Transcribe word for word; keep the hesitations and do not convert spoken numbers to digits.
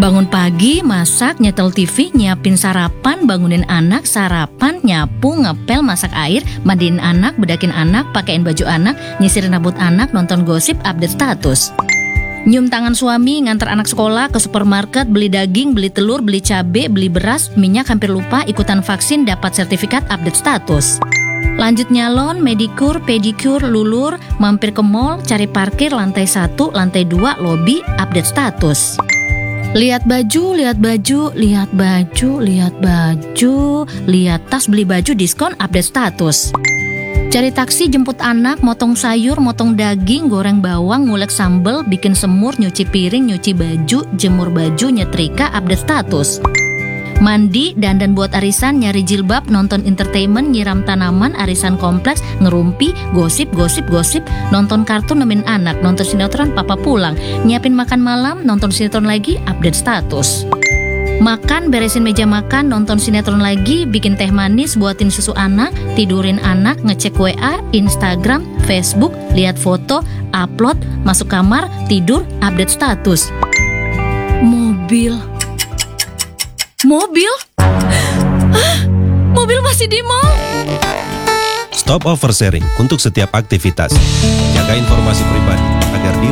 Bangun pagi, masak, nyetel T V, nyiapin sarapan, bangunin anak, sarapan, nyapu, ngepel, masak air, mandiin anak, bedakin anak, pakein baju anak, nyisirin rambut anak, nonton gosip, update status. Nyium tangan suami, ngantar anak sekolah, ke supermarket, beli daging, beli telur, beli cabai, beli beras, minyak, hampir lupa, ikutan vaksin, dapat sertifikat, update status. Lanjut nyalon, medikur, pedikur, lulur, mampir ke mall, cari parkir, lantai satu, lantai dua, lobi, update status. Lihat baju, lihat baju, lihat baju, lihat baju, lihat tas, beli baju, diskon, update status. Cari taksi, jemput anak, motong sayur, motong daging, goreng bawang, ngulek sambal, bikin semur, nyuci piring, nyuci baju, jemur baju, nyetrika, update status. Mandi, dandan buat arisan, nyari jilbab, nonton entertainment, nyiram tanaman, arisan kompleks, ngerumpi, gosip, gosip, gosip, nonton kartun nemenin anak, nonton sinetron, papa pulang, nyiapin makan malam, nonton sinetron lagi, update status. Makan, beresin meja makan, nonton sinetron lagi, bikin teh manis, buatin susu anak, tidurin anak, ngecek W A, Instagram, Facebook, lihat foto, upload, masuk kamar, tidur, update status. Mobil Mobil? Hah? Mobil masih di mall? Stop oversharing untuk setiap aktivitas. Jaga informasi pribadi agar diri